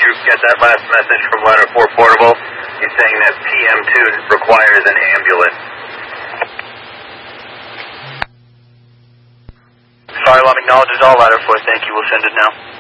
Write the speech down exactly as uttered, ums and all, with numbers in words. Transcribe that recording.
troops get that last message from Ladder four Portable? He's saying that P M two requires an ambulance. Fire alarm acknowledges all, Ladder four, thank you, we'll send it now.